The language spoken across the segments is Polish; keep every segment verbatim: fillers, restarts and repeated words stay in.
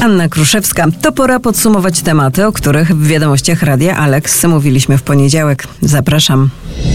Anna Kruszewska. To pora podsumować tematy, o których w wiadomościach Radia Alex mówiliśmy w poniedziałek. Zapraszam.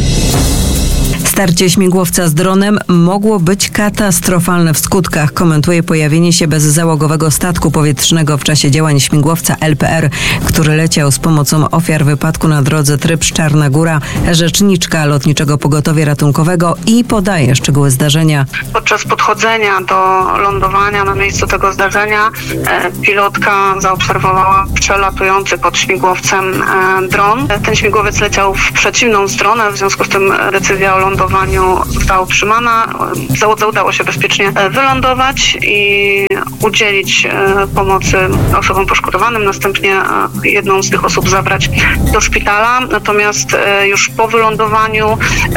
Starcie śmigłowca z dronem mogło być katastrofalne w skutkach, komentuje pojawienie się bezzałogowego statku powietrznego w czasie działań śmigłowca L P R, który leciał z pomocą ofiar wypadku na drodze Trybsz-Czarna Góra, rzeczniczka Lotniczego Pogotowia Ratunkowego i podaje szczegóły zdarzenia. Podczas podchodzenia do lądowania na miejscu tego zdarzenia e, pilotka zaobserwowała przelatujący pod śmigłowcem e, dron. Ten śmigłowiec leciał w przeciwną stronę, w związku z tym decyzja o lądowaniu została utrzymana. Załodze udało się bezpiecznie wylądować i udzielić pomocy osobom poszkodowanym, następnie jedną z tych osób zabrać do szpitala. Natomiast już po wylądowaniu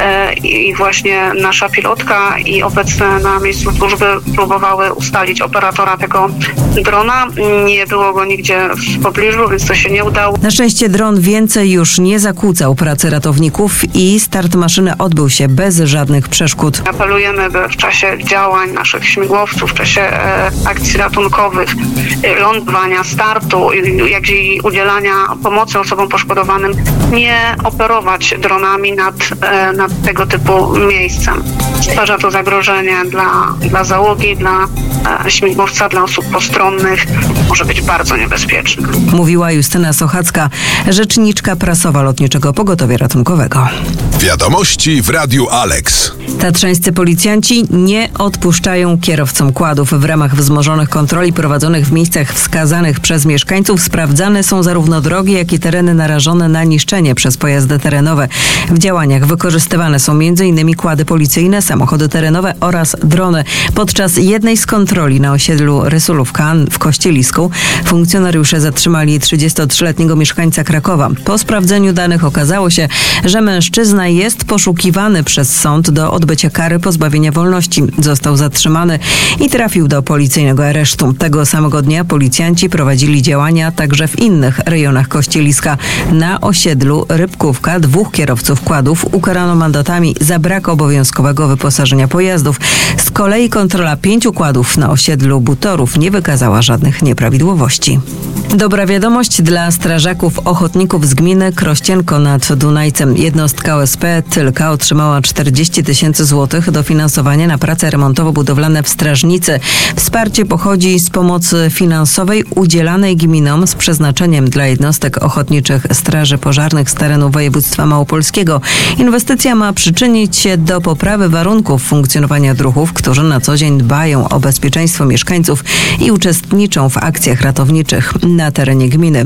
i właśnie nasza pilotka i obecne na miejscu służby próbowały ustalić operatora tego drona. Nie było go nigdzie w pobliżu, więc to się nie udało. Na szczęście dron więcej już nie zakłócał pracy ratowników i start maszyny odbył się bez żadnych przeszkód. Apelujemy, by w czasie działań naszych śmigłowców, w czasie e, akcji ratunkowych, e, lądowania, startu, jak i udzielania pomocy osobom poszkodowanym, nie operować dronami nad, e, nad tego typu miejscem. Stwarza to zagrożenie dla, dla załogi, dla e, śmigłowca, dla osób postronnych. Może być bardzo niebezpieczne. Mówiła Justyna Sochacka, rzeczniczka prasowa Lotniczego Pogotowia Ratunkowego. Wiadomości w Radiu Alex. Tatrzańscy policjanci nie odpuszczają kierowcom kładów. W ramach wzmożonych kontroli prowadzonych w miejscach wskazanych przez mieszkańców sprawdzane są zarówno drogi, jak i tereny narażone na niszczenie przez pojazdy terenowe. W działaniach wykorzystywane są między innymi kłady policyjne, samochody terenowe oraz drony. Podczas jednej z kontroli na osiedlu Rysulówka w Kościelisku funkcjonariusze zatrzymali trzydziestotrzyletniego mieszkańca Krakowa. Po sprawdzeniu danych okazało się, że mężczyzna jest poszukiwany przez sąd do odbycia kary pozbawienia wolności. Został zatrzymany i trafił do policyjnego aresztu. Tego samego dnia policjanci prowadzili działania także w innych rejonach Kościeliska. Na osiedlu Rybkówka dwóch kierowców kładów ukarano mandatami za brak obowiązkowego wyposażenia pojazdów. Z kolei kontrola pięciu kładów na osiedlu Butorów nie wykazała żadnych nieprawidłowości. Dobra wiadomość dla strażaków ochotników z gminy Krościenko nad Dunajcem. Jednostka O S P Tylka otrzymała czterdzieści tysięcy złotych dofinansowania na prace remontowo-budowlane w Strażnicy. Wsparcie pochodzi z pomocy finansowej udzielanej gminom z przeznaczeniem dla jednostek ochotniczych straży pożarnych z terenu województwa małopolskiego. Inwestycja ma przyczynić się do poprawy warunków funkcjonowania druhów, którzy na co dzień dbają o bezpieczeństwo mieszkańców i uczestniczą w akcjach ratowniczych na terenie gminy.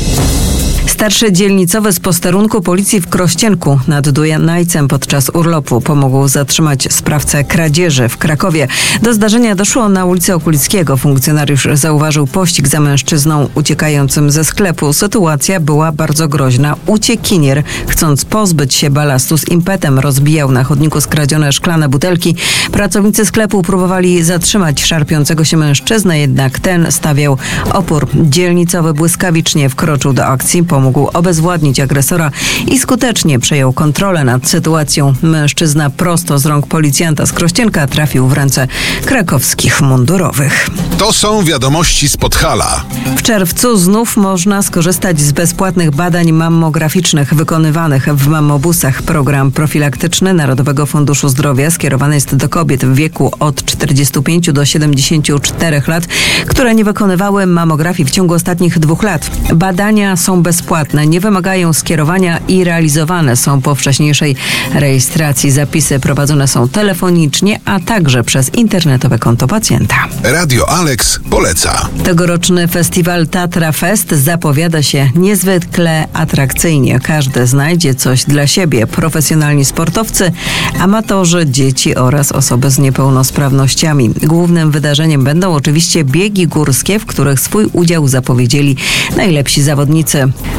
Starszy dzielnicowy z posterunku policji w Krościenku nad Dunajcem podczas urlopu pomógł zatrzymać sprawcę kradzieży w Krakowie. Do zdarzenia doszło na ulicy Okulickiego. Funkcjonariusz zauważył pościg za mężczyzną uciekającym ze sklepu. Sytuacja była bardzo groźna. Uciekinier, chcąc pozbyć się balastu, z impetem rozbijał na chodniku skradzione szklane butelki. Pracownicy sklepu próbowali zatrzymać szarpiącego się mężczyznę, jednak ten stawiał opór. Dzielnicowy błyskawicznie wkroczył do akcji, pomógł obezwładnić agresora i skutecznie przejął kontrolę nad sytuacją. Mężczyzna prosto z rąk policjanta z Krościenka trafił w ręce krakowskich mundurowych. To są wiadomości z Podhala. W czerwcu znów można skorzystać z bezpłatnych badań mammograficznych wykonywanych w mammobusach. Program profilaktyczny Narodowego Funduszu Zdrowia skierowany jest do kobiet w wieku od czterdziestu pięciu do siedemdziesięciu czterech lat, które nie wykonywały mammografii w ciągu ostatnich dwóch lat. Badania są bezpłatne, nie wymagają skierowania i realizowane są po wcześniejszej rejestracji. Zapisy prowadzone są telefonicznie, a także przez internetowe konto pacjenta. Radio Alex poleca. Tegoroczny festiwal Tatra Fest zapowiada się niezwykle atrakcyjnie. Każdy znajdzie coś dla siebie. Profesjonalni sportowcy, amatorzy, dzieci oraz osoby z niepełnosprawnościami. Głównym wydarzeniem będą oczywiście biegi górskie, w których swój udział zapowiedzieli najlepsi zawodnicy.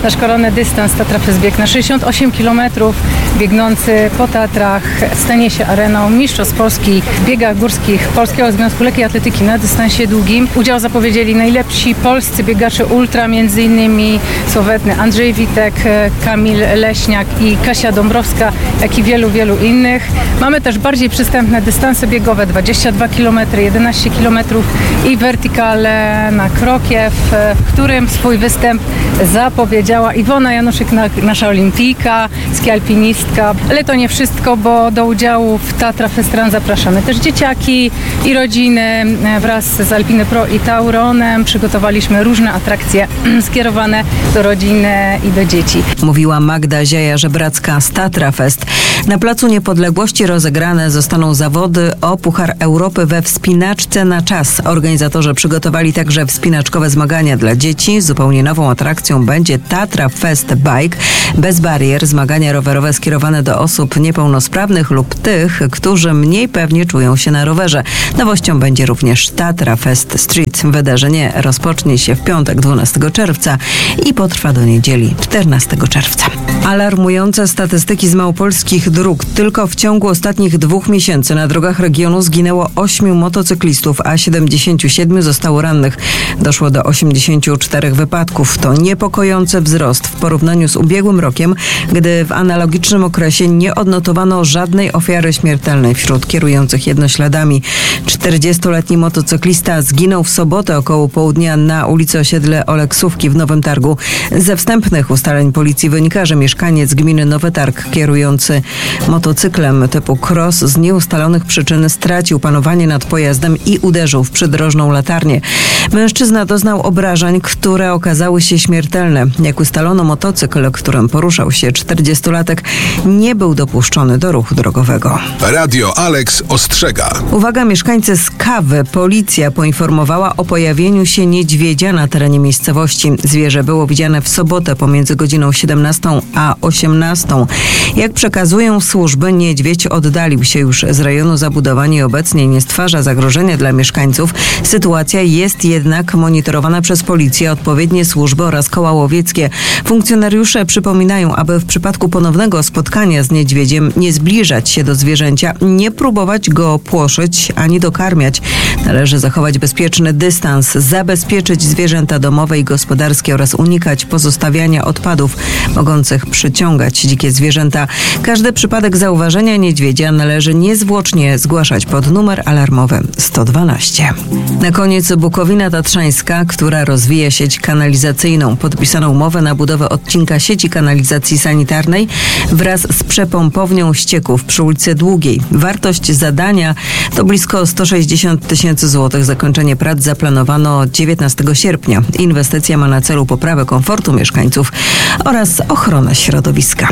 nasz kolejny dystans Tatra Fest bieg na sześćdziesiąt osiem kilometrów, biegnący po Tatrach stanie się areną mistrzostw Polski w biegach górskich Polskiego Związku Lekkiej Atletyki na dystansie długim. Udział zapowiedzieli najlepsi polscy biegacze ultra, między innymi sławetny Andrzej Witek, Kamil Leśniak i Kasia Dąbrowska, jak i wielu, wielu innych. Mamy też bardziej przystępne dystanse biegowe, dwadzieścia dwa kilometry, jedenaście kilometrów i wertykale na Krokiew, w którym swój występ zapowiedziała Iwona Januszyk, nasza olimpijka, skialpinistka. Ale to nie wszystko, bo do udziału w Tatra Fest Run zapraszamy też dzieciaki i rodziny. Wraz z Alpiny Pro i Tauronem przygotowaliśmy różne atrakcje skierowane do rodziny i do dzieci. Mówiła Magda Zieja-Żebracka z Tatra Fest. Na Placu Niepodległości rozegrane zostaną zawody o Puchar Europy we wspinaczce na czas. Organizatorzy przygotowali także wspinaczkowe zmagania dla dzieci. Zupełnie nową atrakcją będzie Tatra Fest Bike. Bez barier zmagania rowerowe skierowane do osób niepełnosprawnych lub tych, którzy mniej pewnie czują się na rowerze. Nowością będzie również Tatra Fest Street. Wydarzenie rozpocznie się w piątek dwunastego czerwca i potrwa do niedzieli czternastego czerwca. Alarmujące statystyki z małopolskich dróg. Tylko w ciągu ostatnich dwóch miesięcy na drogach regionu zginęło ośmiu motocyklistów, a siedemdziesięciu siedmiu zostało rannych. Doszło do osiemdziesięciu czterech wypadków. To niepokojący wzrost w porównaniu z ubiegłym rokiem, gdy w analogicznym okresie nie odnotowano żadnej ofiary śmiertelnej wśród kierujących jednośladami. czterdziestoletni motocyklista zginął w sobotę około południa na ulicy Osiedle Oleksówki w Nowym Targu. Ze wstępnych ustaleń policji wynika, że mieszkaniec gminy Nowy Targ kierujący motocyklem typu cross z nieustalonych przyczyn stracił panowanie nad pojazdem i uderzył w przydrożną latarnię. Mężczyzna doznał obrażeń, które okazały się śmiertelne. Jak ustalono, motocykl, którym poruszał się czterdziestolatek, nie był dopuszczony do ruchu drogowego. Radio Alex ostrzega. Uwaga, mieszkańcy Skawy. Policja poinformowała o pojawieniu się niedźwiedzia na terenie miejscowości. Zwierzę było widziane w sobotę pomiędzy godziną siedemnastą a osiemnastą. Jak przekazują służby, niedźwiedź oddalił się już z rejonu zabudowań i obecnie nie stwarza zagrożenia dla mieszkańców. Sytuacja jest jednak monitorowana przez policję, odpowiednie służby oraz koła łowieckie. Funkcjonariusze przypominają, aby w przypadku ponownego spotkania z niedźwiedziem nie zbliżać się do zwierzęcia, nie próbować go płoszyć ani dokarmiać. Należy zachować bezpieczny dystans, zabezpieczyć zwierzęta domowe i gospodarskie oraz unikać pozostawiania odpadów mogących przyciągać dzikie zwierzęta. Każdy przypadek zauważenia niedźwiedzia należy niezwłocznie zgłaszać pod numer alarmowy sto dwanaście. Na koniec Bukowina Tatrzańska, która rozwija sieć kanalizacyjną. Podpisano umowę na budowę odcinka sieci kanalizacji sanitarnej wraz z przepompownią ścieków przy ulicy Długiej. Wartość zadania to blisko sto sześćdziesiąt tysięcy złotych. Zakończenie prac zaplanowano dziewiętnastego sierpnia. Inwestycja ma na celu poprawę komfortu mieszkańców oraz ochronę środowiska.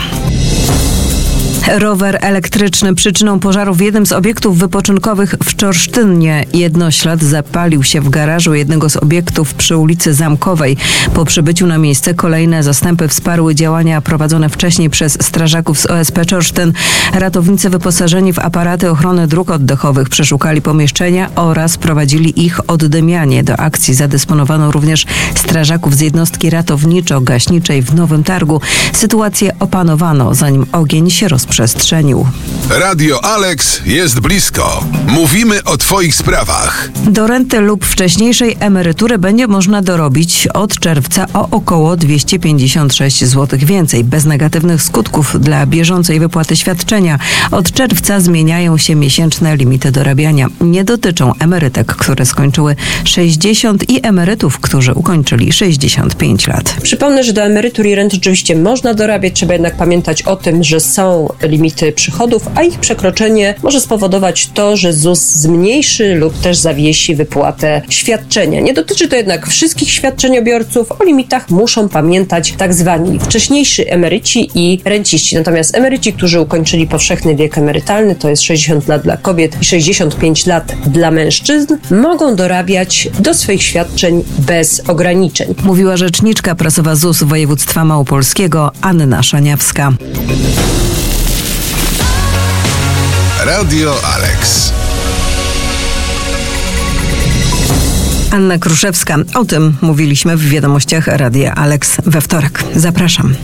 Rower elektryczny przyczyną pożaru w jednym z obiektów wypoczynkowych w Czorsztynie. Jednoślad zapalił się w garażu jednego z obiektów przy ulicy Zamkowej. Po przybyciu na miejsce kolejne zastępy wsparły działania prowadzone wcześniej przez strażaków z O S P Czorsztyn. Ratownicy wyposażeni w aparaty ochrony dróg oddechowych przeszukali pomieszczenia oraz prowadzili ich oddymianie. Do akcji zadysponowano również strażaków z jednostki ratowniczo-gaśniczej w Nowym Targu. Sytuację opanowano, zanim ogień się rozprzestrzenił. przestrzenił. Radio Alex jest blisko. Mówimy o Twoich sprawach. Do renty lub wcześniejszej emerytury będzie można dorobić od czerwca o około dwieście pięćdziesiąt sześć złotych więcej, bez negatywnych skutków dla bieżącej wypłaty świadczenia. Od czerwca zmieniają się miesięczne limity dorabiania. Nie dotyczą emerytek, które skończyły sześćdziesiąt i emerytów, którzy ukończyli sześćdziesiąt pięć lat. Przypomnę, że do emerytur i rent oczywiście można dorabiać, trzeba jednak pamiętać o tym, że są limity przychodów, a ich przekroczenie może spowodować to, że Z U S zmniejszy lub też zawiesi wypłatę świadczenia. Nie dotyczy to jednak wszystkich świadczeniobiorców. O limitach muszą pamiętać tak zwani wcześniejsi emeryci i renciści. Natomiast emeryci, którzy ukończyli powszechny wiek emerytalny, to jest sześćdziesiąt lat dla kobiet i sześćdziesiąt pięć lat dla mężczyzn, mogą dorabiać do swoich świadczeń bez ograniczeń. Mówiła rzeczniczka prasowa Z U S województwa małopolskiego Anna Szaniawska. Radio Alex. Anna Kruszewska. O tym mówiliśmy w wiadomościach Radia Alex we wtorek. Zapraszam.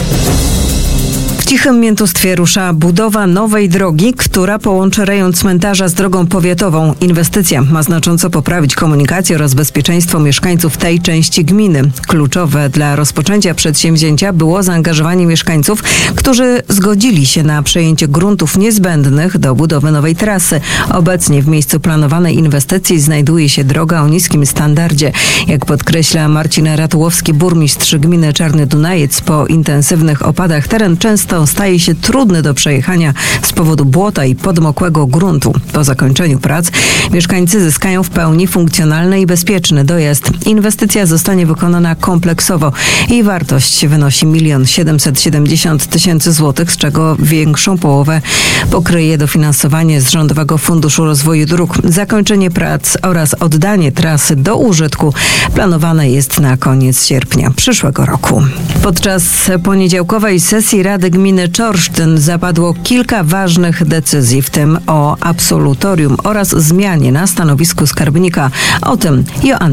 W cichym miętustwie rusza budowa nowej drogi, która połączy rejon cmentarza z drogą powiatową. Inwestycja ma znacząco poprawić komunikację oraz bezpieczeństwo mieszkańców tej części gminy. Kluczowe dla rozpoczęcia przedsięwzięcia było zaangażowanie mieszkańców, którzy zgodzili się na przejęcie gruntów niezbędnych do budowy nowej trasy. Obecnie w miejscu planowanej inwestycji znajduje się droga o niskim standardzie. Jak podkreśla Marcin Ratułowski, burmistrz gminy Czarny Dunajec, po intensywnych opadach teren często staje się trudny do przejechania z powodu błota i podmokłego gruntu. Po zakończeniu prac mieszkańcy zyskają w pełni funkcjonalny i bezpieczny dojazd. Inwestycja zostanie wykonana kompleksowo. Jej wartość wynosi milion siedemset siedemdziesiąt tysięcy złotych, z czego większą połowę pokryje dofinansowanie z Rządowego Funduszu Rozwoju Dróg. Zakończenie prac oraz oddanie trasy do użytku planowane jest na koniec sierpnia przyszłego roku. Podczas poniedziałkowej sesji Rady Gminy Czorsztyn zapadło kilka ważnych decyzji, w tym o absolutorium oraz zmianie na stanowisku skarbnika. O tym Joanna